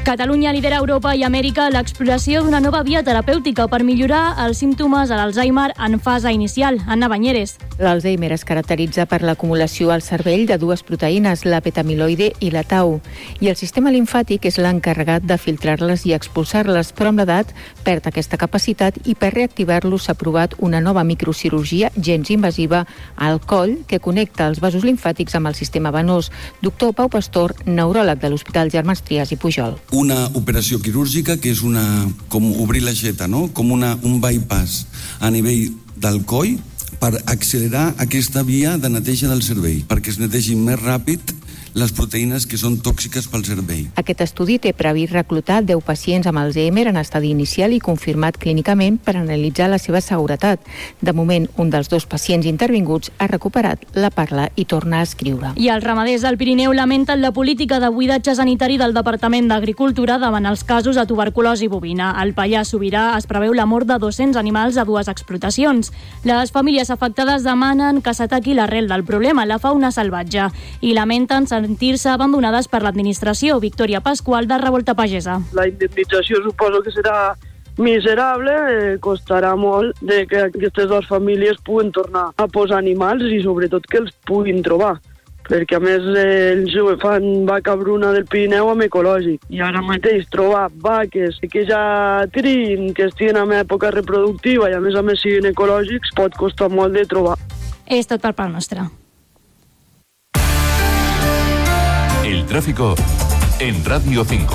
Catalunya lidera a Europa i Amèrica l'exploració d'una nova via terapèutica per millorar els símptomes de l'Alzheimer en fase inicial. Anna Banyeres. L'Alzheimer es caracteritza per l'acumulació al cervell de dues proteïnes, la beta-amiloide i la tau, i el sistema limfàtic és l'encarregat de filtrar-les i expulsar-les, però amb l'edat perd aquesta capacitat i per reactivar-los s'ha provat una nova microcirurgia gens invasiva al coll que connecta els vasos limfàtics amb el sistema venós. Doctor Pau Pastor, neuròleg de l'Hospital Germans Trias i Pujol. Una operació quirúrgica que és com obrir l'aixeta, no? Com un bypass a nivell del coll per accelerar aquesta via de neteja del cervell, perquè es netegin més ràpid les proteïnes que són tòxiques pel cervell. Aquest estudi té previst reclutar 10 pacients amb Alzheimer en estadi inicial i confirmat clínicament per analitzar la seva seguretat. De moment, un dels 2 pacients intervinguts ha recuperat la parla i torna a escriure. I els ramaders del Pirineu lamenten la política de buidatge sanitari del Departament d'Agricultura davant els casos de tuberculosi bovina. Al Pallars Sobirà es preveu la mort de 200 animals a 2 explotacions. Les famílies afectades demanen que s'ataqui l'arrel del problema, la fauna salvatge, i lamenten sentir-se abandonades per l'administració. Victòria Pasqual, de Revolta Pagesa. La indemnització suposo que serà miserable, costarà molt de que aquestes 2 famílies puguen tornar a posar animals i sobretot que els puguin trobar, perquè a més ells fan vaca bruna del Pirineu amb ecològic, i ara mateix trobar vaques que ja trin, que estiguin en època reproductiva i a més siguin ecològics pot costar molt de trobar. És tot per part nostra. El tráfico en Radio 5.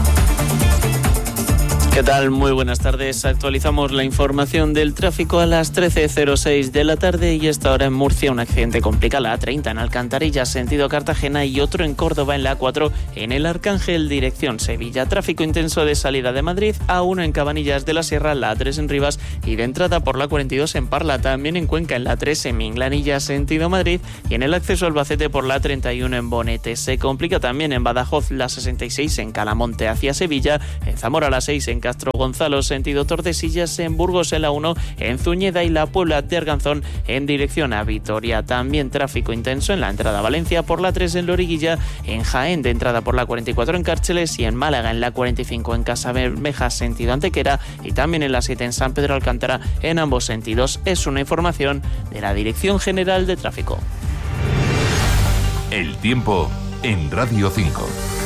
¿Qué tal? Muy buenas tardes. Actualizamos la información del tráfico a las 13:06 de la tarde y esta hora en Murcia un accidente complica la A30 en Alcantarilla, sentido Cartagena, y otro en Córdoba en la A4 en el Arcángel, dirección Sevilla. Tráfico intenso de salida de Madrid, A1 en Cabanillas de la Sierra, la A3 en Rivas y de entrada por la 42 en Parla, también en Cuenca en la A3 en Minglanilla, sentido Madrid, y en el acceso a Albacete por la A31 en Bonete. Se complica también en Badajoz la 66 en Calamonte hacia Sevilla, en Zamora la 6 en Castro Gonzalo, sentido Tordesillas, en Burgos en la 1, en Zúñiga y la Puebla de Arganzón en dirección a Vitoria. También tráfico intenso en la entrada a Valencia por la 3 en Loriguilla, en Jaén de entrada por la 44 en Cárceles y en Málaga en la 45 en Casabermeja, sentido Antequera, y también en la 7 en San Pedro Alcántara en ambos sentidos. Es una información de la Dirección General de Tráfico. El tiempo en Radio 5.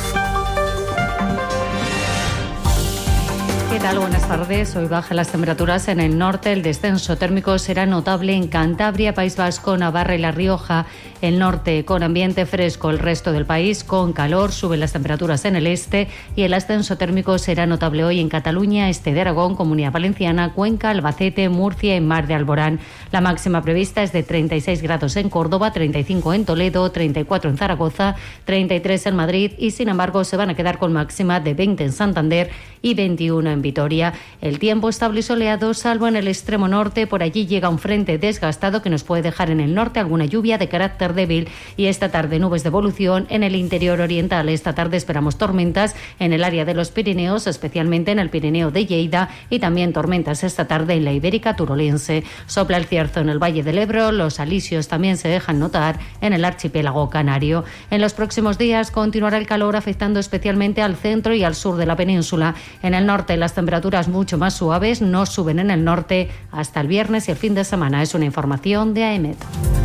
¿Qué tal? Buenas tardes. Hoy bajan las temperaturas en el norte. El descenso térmico será notable en Cantabria, País Vasco, Navarra y La Rioja. El norte con ambiente fresco, el resto del país con calor. Suben las temperaturas en el este y el ascenso térmico será notable hoy en Cataluña, este de Aragón, Comunidad Valenciana, Cuenca, Albacete, Murcia y Mar de Alborán. La máxima prevista es de 36 grados en Córdoba, 35 en Toledo, 34 en Zaragoza, 33 en Madrid y sin embargo se van a quedar con máxima de 20 en Santander y 21 en Vitoria. El tiempo estable y soleado, salvo en el extremo norte. Por allí llega un frente desgastado que nos puede dejar en el norte alguna lluvia de carácter débil y esta tarde nubes de evolución en el interior oriental. Esta tarde esperamos tormentas en el área de los Pirineos, especialmente en el Pirineo de Lleida, y también tormentas esta tarde en la Ibérica turolense. Sopla el cierzo en el Valle del Ebro, los alisios también se dejan notar en el archipiélago canario. En los próximos días continuará el calor afectando especialmente al centro y al sur de la península. En el norte las temperaturas mucho más suaves, no suben en el norte hasta el viernes y el fin de semana. Es una información de AEMET.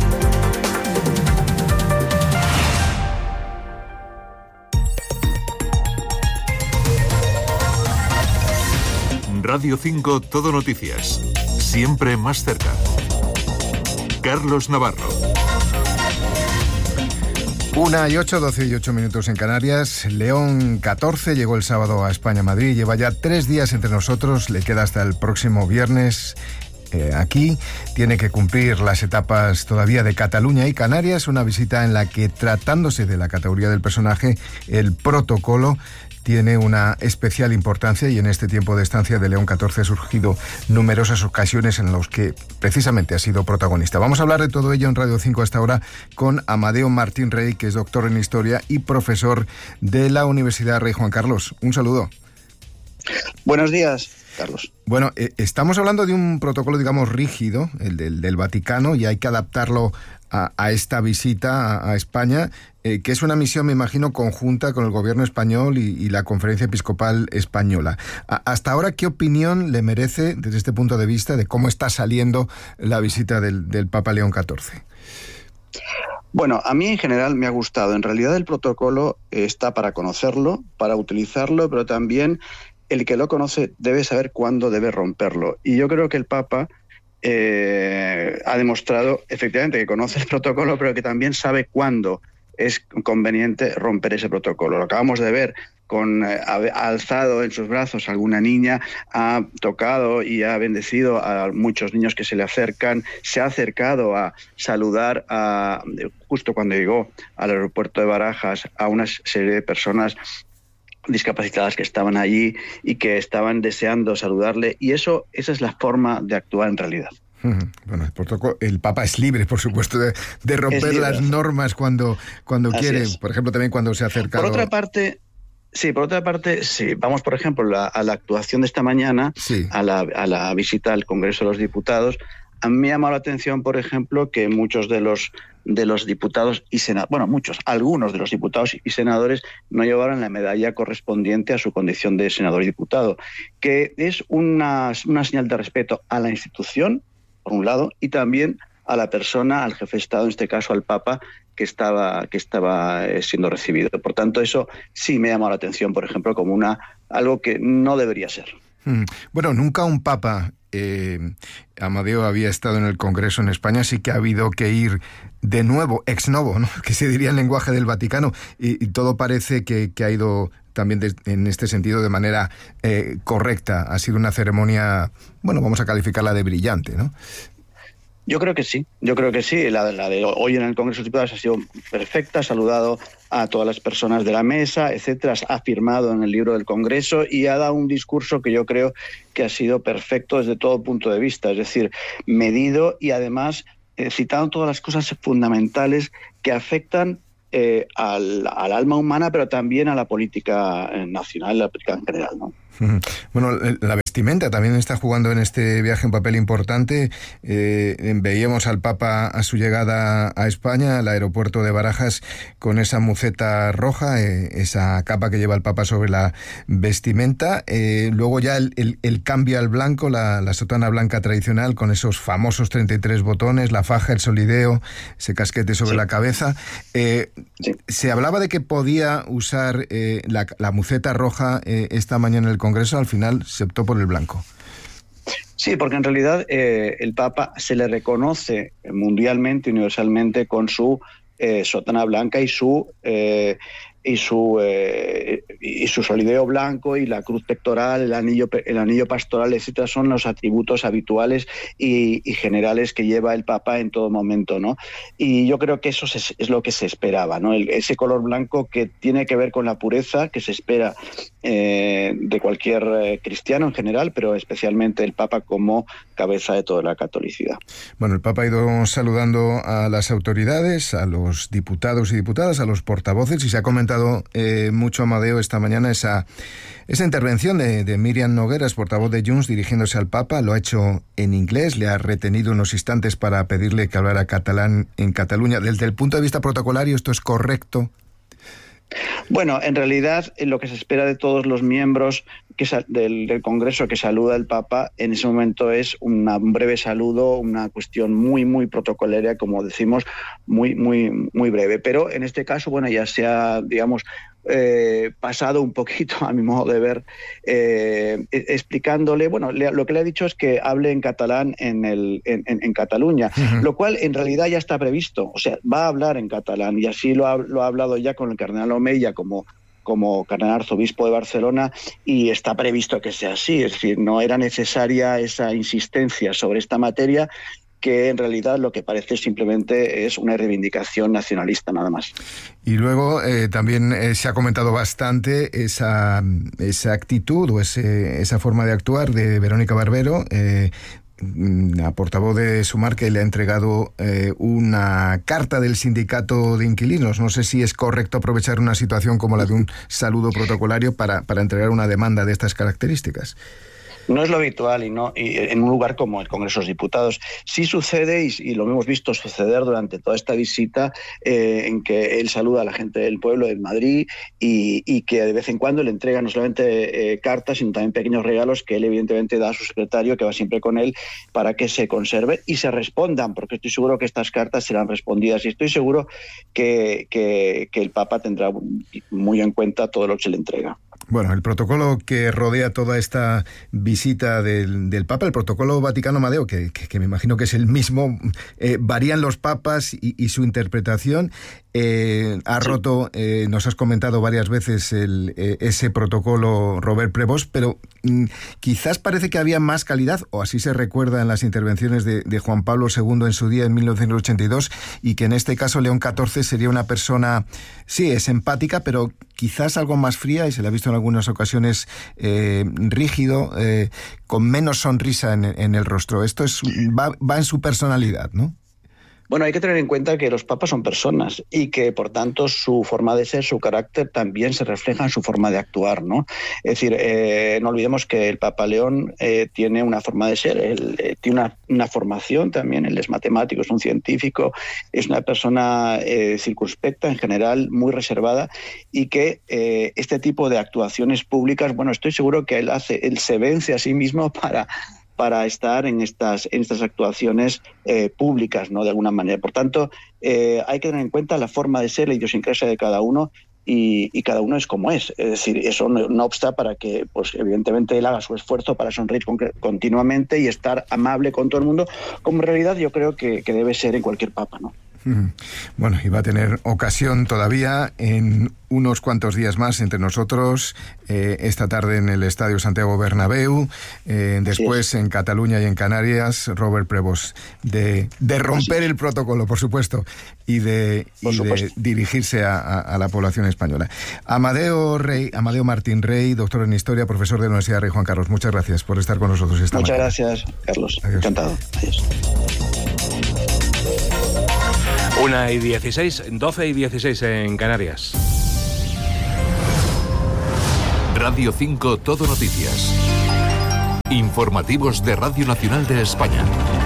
Radio 5 Todo Noticias. Siempre más cerca. Carlos Navarro. 1:08, 12:08 minutos en Canarias. León 14 llegó el sábado a España-Madrid. Lleva ya 3 días entre nosotros. Le queda hasta el próximo viernes. Aquí tiene que cumplir las etapas todavía de Cataluña y Canarias. Una visita en la que, tratándose de la categoría del personaje, el protocolo tiene una especial importancia, y en este tiempo de estancia de León 14 ha surgido numerosas ocasiones en las que precisamente ha sido protagonista. Vamos a hablar de todo ello en Radio 5 hasta ahora con Amadeo Martín Rey, que es doctor en Historia y profesor de la Universidad Rey Juan Carlos. Un saludo. Buenos días, Carlos. Bueno, estamos hablando de un protocolo, digamos, rígido, el del Vaticano, y hay que adaptarlo a esta visita a España, que es una misión, me imagino, conjunta con el gobierno español y la Conferencia Episcopal Española. Hasta ahora, ¿qué opinión le merece, desde este punto de vista, de cómo está saliendo la visita del Papa León XIV? Bueno, a mí en general me ha gustado. En realidad el protocolo está para conocerlo, para utilizarlo, pero también el que lo conoce debe saber cuándo debe romperlo. Y yo creo que el Papa ha demostrado efectivamente que conoce el protocolo, pero que también sabe cuándo es conveniente romper ese protocolo. Lo acabamos de ver, ha alzado en sus brazos a alguna niña, ha tocado y ha bendecido a muchos niños que se le acercan, se ha acercado a saludar justo cuando llegó al aeropuerto de Barajas a una serie de personas discapacitadas que estaban allí y que estaban deseando saludarle, y esa es la forma de actuar en realidad. Bueno, el Papa es libre, por supuesto, de romper las normas cuando quiere. Por ejemplo, también cuando se ha acercado... Por otra parte, sí. Vamos, por ejemplo, a la actuación de esta mañana, sí, a la visita al Congreso de los Diputados. A mí me ha llamado la atención, por ejemplo, que muchos de los diputados y senadores, algunos de los diputados y senadores no llevaron la medalla correspondiente a su condición de senador y diputado, que es una señal de respeto a la institución, por un lado, y también a la persona, al jefe de Estado, en este caso al Papa, que estaba siendo recibido. Por tanto, eso sí me ha llamado la atención, por ejemplo, como algo que no debería ser. Bueno, nunca un Papa, Amadeo, había estado en el Congreso en España, sí que ha habido que ir de nuevo, ex novo, ¿no?, que se diría en lenguaje del Vaticano, y todo parece que ha ido también en este sentido de manera correcta. Ha sido una ceremonia, bueno, vamos a calificarla de brillante, ¿no? Yo creo que sí. La de hoy en el Congreso de Diputados ha sido perfecta, ha saludado a todas las personas de la mesa, etcétera, ha firmado en el libro del Congreso y ha dado un discurso que yo creo que ha sido perfecto desde todo punto de vista, es decir, medido y además citando todas las cosas fundamentales que afectan al alma humana, pero también a la política nacional, la política en general, ¿no? Bueno, la vestimenta también está jugando en este viaje un papel importante. Veíamos al Papa a su llegada a España, al aeropuerto de Barajas, con esa muceta roja, esa capa que lleva el Papa sobre la vestimenta. Luego ya el cambio al blanco, la sotana blanca tradicional, con esos famosos 33 botones, la faja, el solideo, ese casquete sobre la cabeza. Se hablaba de que podía usar la muceta roja esta mañana en el Congreso. Al final se optó por el blanco. Sí, porque en realidad el Papa se le reconoce mundialmente, universalmente, con su sotana blanca y su solideo blanco y la cruz pectoral, el anillo pastoral, etcétera, son los atributos habituales y generales que lleva el Papa en todo momento, ¿no? Y yo creo que eso es lo que se esperaba, ¿no? Ese color blanco que tiene que ver con la pureza que se espera de cualquier cristiano en general, pero especialmente el Papa como cabeza de toda la catolicidad. Bueno, el Papa ha ido saludando a las autoridades, a los diputados y diputadas, a los portavoces, y se ha comentado mucho, Amadeo, esta mañana esa intervención de Míriam Nogueras, portavoz de Junts, dirigiéndose al Papa. Lo ha hecho en inglés, le ha retenido unos instantes para pedirle que hablara catalán en Cataluña. Desde el punto de vista protocolario, ¿esto es correcto? Bueno, en realidad lo que se espera de todos los miembros del Congreso que saluda el Papa en ese momento es un breve saludo, una cuestión muy, muy protocolaria, como decimos, muy, muy, muy breve. Pero en este caso, bueno, ya se ha, digamos, pasado un poquito, a mi modo de ver, explicándole, bueno, lo que le ha dicho es que hable en catalán en Cataluña, lo cual en realidad ya está previsto, o sea, va a hablar en catalán, y así lo ha hablado ya con el cardenal Omeya como cardenal arzobispo de Barcelona, y está previsto que sea así, es decir, no era necesaria esa insistencia sobre esta materia, que en realidad lo que parece simplemente es una reivindicación nacionalista nada más. Y luego también se ha comentado bastante esa actitud o esa forma de actuar de Verónica Barbero, la portavoz de Sumar, que le ha entregado una carta del sindicato de inquilinos. No sé si es correcto aprovechar una situación como la de un saludo protocolario para entregar una demanda de estas características. No es lo habitual y en un lugar como el Congreso de los Diputados. Sí sucede, y lo hemos visto suceder durante toda esta visita, en que él saluda a la gente del pueblo de Madrid y que de vez en cuando le entrega no solamente cartas, sino también pequeños regalos que él evidentemente da a su secretario, que va siempre con él, para que se conserve y se respondan, porque estoy seguro que estas cartas serán respondidas y estoy seguro que el Papa tendrá muy en cuenta todo lo que se le entrega. Bueno, el protocolo que rodea toda esta visita del Papa, el protocolo Vaticano Amadeo, que me imagino que es el mismo, varían los papas y su interpretación. Ha roto, nos has comentado varias veces ese protocolo Robert Prevost, pero quizás parece que había más calidad, o así se recuerda en las intervenciones de Juan Pablo II en su día, en 1982, y que en este caso León XIV sería una persona, sí, es empática, pero quizás algo más fría, y se le ha visto en algunas ocasiones rígido, con menos sonrisa en el rostro. Esto va en su personalidad, ¿no? Bueno, hay que tener en cuenta que los papas son personas y que, por tanto, su forma de ser, su carácter, también se refleja en su forma de actuar, ¿no? Es decir, no olvidemos que el Papa León tiene una forma de ser, él tiene una formación también, él es matemático, es un científico, es una persona circunspecta, en general, muy reservada, y que este tipo de actuaciones públicas, bueno, estoy seguro que él se vence a sí mismo para estar en estas actuaciones públicas, ¿no? De alguna manera. Por tanto, hay que tener en cuenta la forma de ser, la idiosincrasia de cada uno, y cada uno es como es. Es decir, eso no obsta para que, pues evidentemente, él haga su esfuerzo para sonreír continuamente y estar amable con todo el mundo, como en realidad yo creo que debe ser en cualquier papa, ¿no? Bueno, y va a tener ocasión todavía en unos cuantos días más entre nosotros, esta tarde en el Estadio Santiago Bernabéu, después en Cataluña y en Canarias, Robert Prevost, de romper el protocolo, por supuesto, y de dirigirse a la población española. Amadeo Martín Rey, doctor en Historia, profesor de la Universidad Rey Juan Carlos, muchas gracias por estar con nosotros esta mañana. Muchas gracias, Carlos. Adiós. Encantado. Adiós. 1:16, 12:16 en Canarias. Radio 5 Todo Noticias. Informativos de Radio Nacional de España.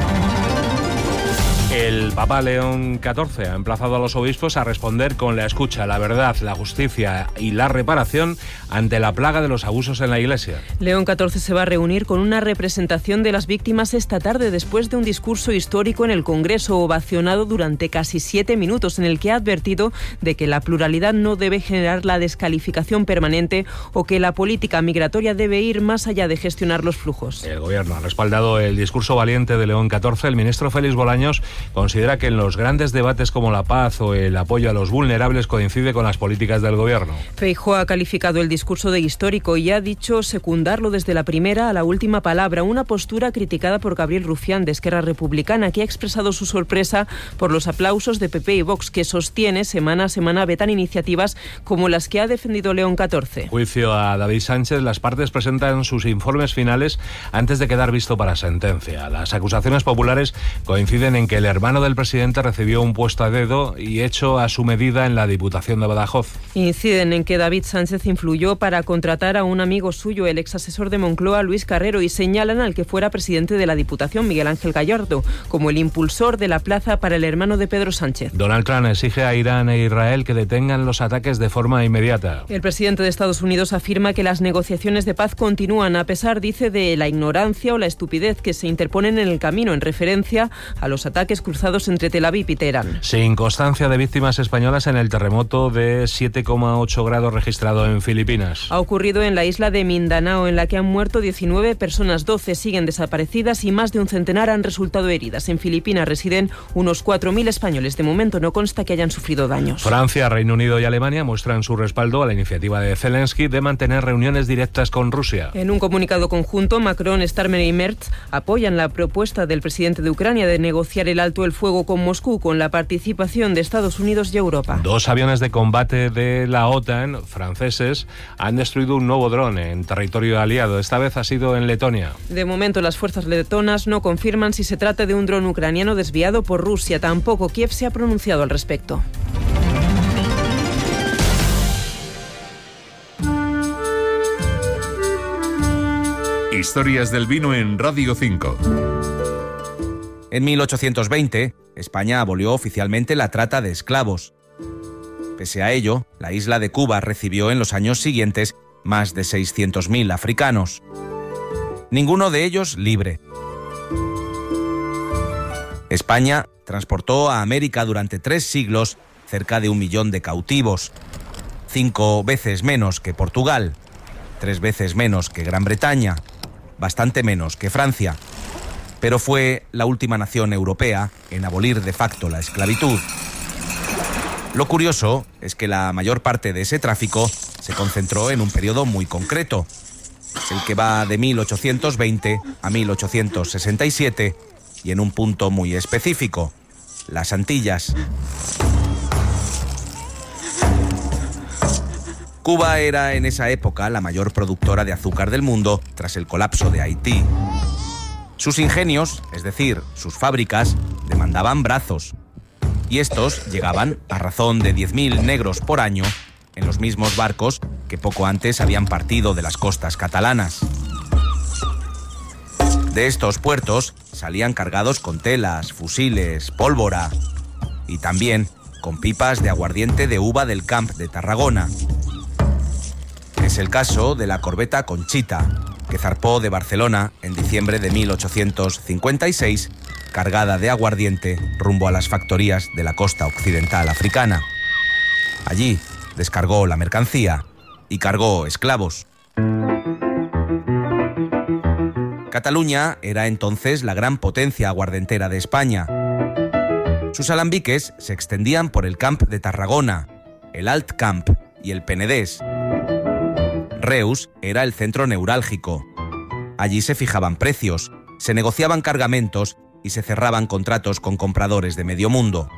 El Papa León XIV ha emplazado a los obispos a responder con la escucha, la verdad, la justicia y la reparación ante la plaga de los abusos en la Iglesia. León XIV se va a reunir con una representación de las víctimas esta tarde después de un discurso histórico en el Congreso, ovacionado durante casi 7 minutos, en el que ha advertido de que la pluralidad no debe generar la descalificación permanente o que la política migratoria debe ir más allá de gestionar los flujos. El Gobierno ha respaldado el discurso valiente de León XIV. El ministro Félix Bolaños considera que en los grandes debates como la paz o el apoyo a los vulnerables coincide con las políticas del Gobierno. Feijóo ha calificado el discurso de histórico y ha dicho secundarlo desde la primera a la última palabra, una postura criticada por Gabriel Rufián de Esquerra Republicana, que ha expresado su sorpresa por los aplausos de PP y Vox, que sostiene semana a semana vetan iniciativas como las que ha defendido León XIV. Juicio a David Sánchez. Las partes presentan sus informes finales antes de quedar visto para sentencia. Las acusaciones populares coinciden en que el hermano del presidente recibió un puesto a dedo y hecho a su medida en la Diputación de Badajoz. Inciden en que David Sánchez influyó para contratar a un amigo suyo, el exasesor de Moncloa, Luis Carrero, y señalan al que fuera presidente de la Diputación, Miguel Ángel Gallardo, como el impulsor de la plaza para el hermano de Pedro Sánchez. Donald Trump exige a Irán e Israel que detengan los ataques de forma inmediata. El presidente de Estados Unidos afirma que las negociaciones de paz continúan a pesar, dice, de la ignorancia o la estupidez que se interponen en el camino, en referencia a los ataques cruzados entre Tel Aviv y Teherán. Sin constancia de víctimas españolas en el terremoto de 7,8 grados registrado en Filipinas. Ha ocurrido en la isla de Mindanao, en la que han muerto 19 personas, 12 siguen desaparecidas y más de un centenar han resultado heridas. En Filipinas residen unos 4.000 españoles. De momento no consta que hayan sufrido daños. Francia, Reino Unido y Alemania muestran su respaldo a la iniciativa de Zelensky de mantener reuniones directas con Rusia. En un comunicado conjunto, Macron, Starmer y Merz apoyan la propuesta del presidente de Ucrania de negociar el alto alto el fuego con Moscú con la participación de Estados Unidos y Europa. 2 aviones de combate de la OTAN, franceses, han destruido un nuevo dron en territorio aliado. Esta vez ha sido en Letonia. De momento, las fuerzas letonas no confirman si se trata de un dron ucraniano desviado por Rusia. Tampoco Kiev se ha pronunciado al respecto. Historias del vino en Radio 5. En 1820, España abolió oficialmente la trata de esclavos. Pese a ello, la isla de Cuba recibió en los años siguientes más de 600.000 africanos. Ninguno de ellos libre. España transportó a América durante 3 siglos cerca de 1 millón de cautivos, 5 veces menos que Portugal, 3 veces menos que Gran Bretaña, bastante menos que Francia, pero fue la última nación europea en abolir de facto la esclavitud. Lo curioso es que la mayor parte de ese tráfico se concentró en un periodo muy concreto, el que va de 1820 a 1867, y en un punto muy específico, las Antillas. Cuba era en esa época la mayor productora de azúcar del mundo tras el colapso de Haití. Sus ingenios, es decir, sus fábricas, demandaban brazos. Y estos llegaban a razón de 10.000 negros por año en los mismos barcos que poco antes habían partido de las costas catalanas. De estos puertos salían cargados con telas, fusiles, pólvora y también con pipas de aguardiente de uva del Camp de Tarragona. Es el caso de la corbeta Conchita, que zarpó de Barcelona en diciembre de 1856, cargada de aguardiente rumbo a las factorías de la costa occidental africana. Allí descargó la mercancía y cargó esclavos. Cataluña era entonces la gran potencia aguardentera de España. Sus alambiques se extendían por el Camp de Tarragona, el Alt Camp y el Penedès. Reus era el centro neurálgico. Allí se fijaban precios, se negociaban cargamentos y se cerraban contratos con compradores de medio mundo.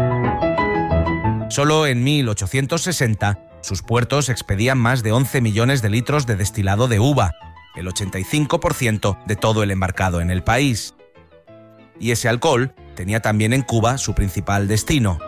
Solo en 1860, sus puertos expedían más de 11 millones de litros de destilado de uva, el 85% de todo el embarcado en el país. Y ese alcohol tenía también en Cuba su principal destino.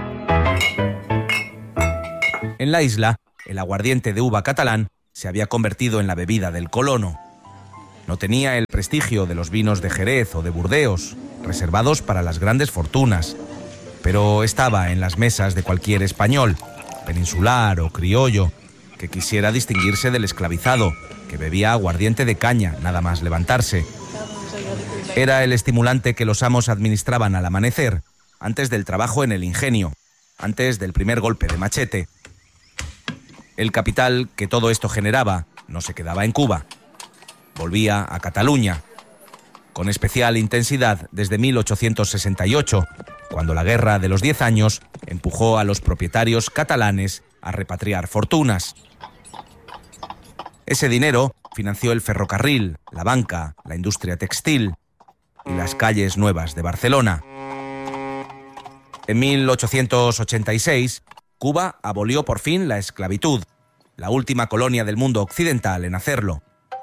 En la isla, el aguardiente de uva catalán se había convertido en la bebida del colono. No tenía el prestigio de los vinos de Jerez o de Burdeos, reservados para las grandes fortunas, pero estaba en las mesas de cualquier español, peninsular o criollo, que quisiera distinguirse del esclavizado, que bebía aguardiente de caña nada más levantarse. Era el estimulante que los amos administraban al amanecer, antes del trabajo en el ingenio, antes del primer golpe de machete. El capital que todo esto generaba no se quedaba en Cuba. Volvía a Cataluña, con especial intensidad desde 1868, cuando la Guerra de los 10 años empujó a los propietarios catalanes a repatriar fortunas. Ese dinero financió el ferrocarril, la banca, la industria textil y las calles nuevas de Barcelona. En 1886, Cuba abolió por fin la esclavitud, la última colonia del mundo occidental en hacerlo.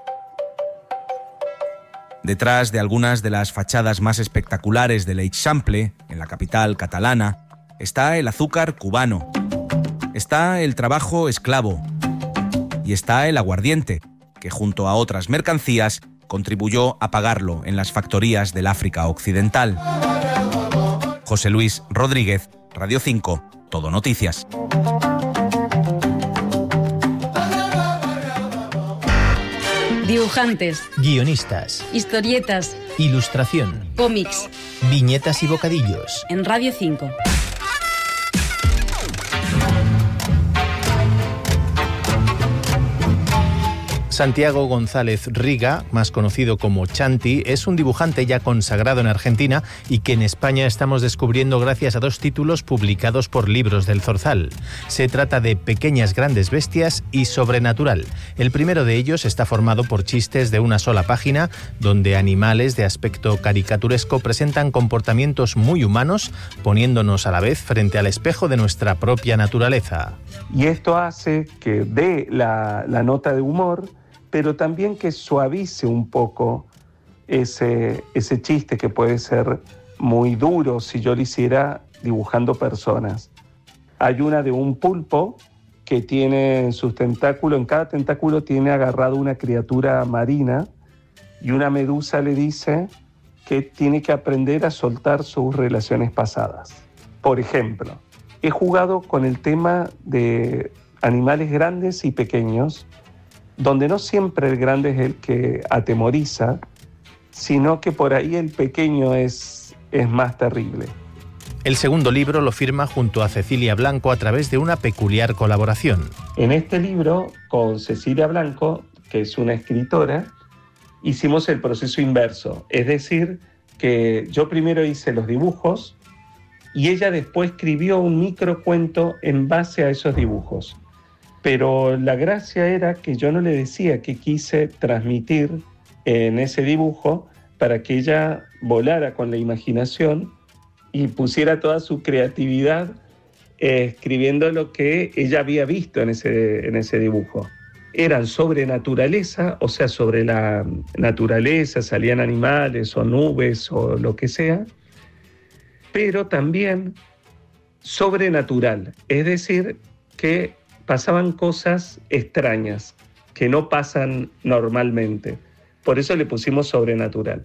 Detrás de algunas de las fachadas más espectaculares del Eixample, en la capital catalana, está el azúcar cubano, está el trabajo esclavo y está el aguardiente, que junto a otras mercancías contribuyó a pagarlo en las factorías del África Occidental. José Luis Rodríguez, Radio 5, Todo Noticias. Dibujantes, guionistas, historietas, ilustración, cómics, viñetas y bocadillos. En Radio 5. Santiago González Riga, más conocido como Chanti, es un dibujante ya consagrado en Argentina y que en España estamos descubriendo gracias a 2 títulos publicados por Libros del Zorzal. Se trata de Pequeñas grandes bestias y Sobrenatural. El primero de ellos está formado por chistes de una sola página, donde animales de aspecto caricaturesco presentan comportamientos muy humanos, poniéndonos a la vez frente al espejo de nuestra propia naturaleza. Y esto hace que dé la nota de humor, pero también que suavice un poco ese chiste que puede ser muy duro si yo lo hiciera dibujando personas. Hay una de un pulpo que tiene en sus tentáculos, en cada tentáculo tiene agarrado una criatura marina, y una medusa le dice que tiene que aprender a soltar sus relaciones pasadas. Por ejemplo, he jugado con el tema de animales grandes y pequeños, donde no siempre el grande es el que atemoriza, sino que por ahí el pequeño es más terrible. El segundo libro lo firma junto a Cecilia Blanco a través de una peculiar colaboración. En este libro, con Cecilia Blanco, que es una escritora, hicimos el proceso inverso. Es decir, que yo primero hice los dibujos y ella después escribió un microcuento en base a esos dibujos. Pero la gracia era que yo no le decía qué quise transmitir en ese dibujo para que ella volara con la imaginación y pusiera toda su creatividad escribiendo lo que ella había visto en ese dibujo. Eran sobre naturaleza, o sea, sobre la naturaleza, salían animales o nubes o lo que sea, pero también sobrenatural, es decir, que pasaban cosas extrañas que no pasan normalmente. Por eso le pusimos sobrenatural.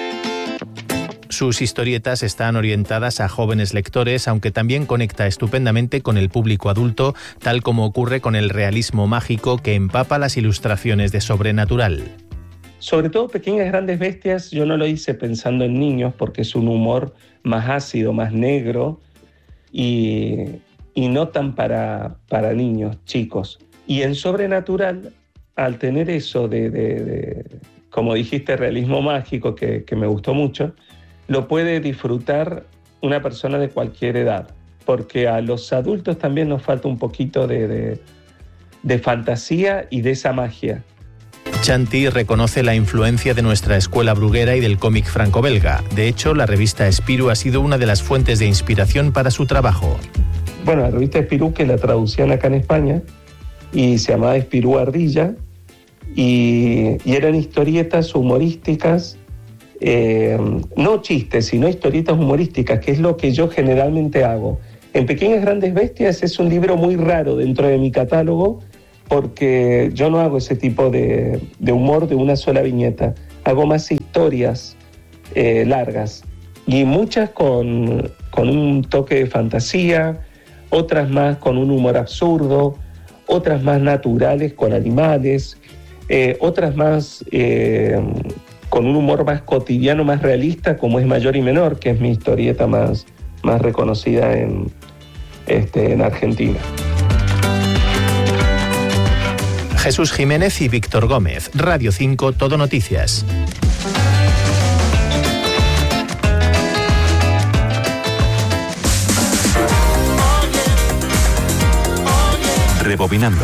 Sus historietas están orientadas a jóvenes lectores, aunque también conecta estupendamente con el público adulto, tal como ocurre con el realismo mágico que empapa las ilustraciones de Sobrenatural. Sobre todo Pequeñas grandes bestias yo no lo hice pensando en niños porque es un humor más ácido, más negro y no tan para niños, chicos. Y en Sobrenatural, al tener eso de como dijiste, realismo mágico, que me gustó mucho, lo puede disfrutar una persona de cualquier edad, porque a los adultos también nos falta un poquito de fantasía y de esa magia. Chanti reconoce la influencia de nuestra escuela bruguera y del cómic franco-belga. De hecho, la revista Spirou ha sido una de las fuentes de inspiración para su trabajo. Bueno, la revista Spirou, que la traducían acá en España, y se llamaba Spirou Ardilla, y eran historietas humorísticas, no chistes, sino historietas humorísticas, que es lo que yo generalmente hago. En Pequeñas grandes bestias es un libro muy raro dentro de mi catálogo, porque yo no hago ese tipo de humor de una sola viñeta. Hago más historias largas, y muchas con un toque de fantasía, otras más con un humor absurdo, otras más naturales con animales, otras más con un humor más cotidiano, más realista, como es Mayor y Menor, que es mi historieta más reconocida en Argentina. Jesús Jiménez y Víctor Gómez, Radio 5, Todo Noticias. Rebobinando.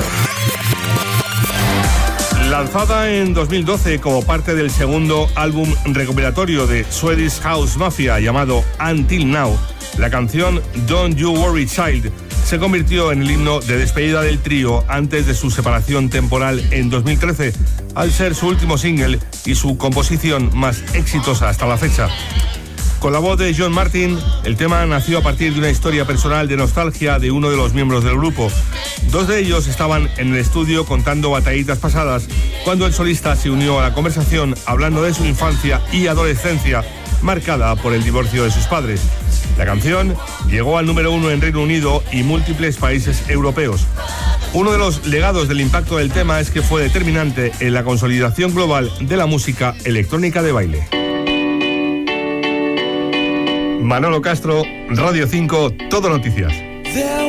Lanzada en 2012 como parte del segundo álbum recopilatorio de Swedish House Mafia llamado Until Now, la canción Don't You Worry Child se convirtió en el himno de despedida del trío antes de su separación temporal en 2013, al ser su último single y su composición más exitosa hasta la fecha. Con la voz de John Martin, el tema nació a partir de una historia personal de nostalgia de uno de los miembros del grupo. Dos de ellos estaban en el estudio contando batallitas pasadas, cuando el solista se unió a la conversación hablando de su infancia y adolescencia, marcada por el divorcio de sus padres. La canción llegó al número 1 en Reino Unido y múltiples países europeos. Uno de los legados del impacto del tema es que fue determinante en la consolidación global de la música electrónica de baile. Manolo Castro, Radio 5, Todo Noticias.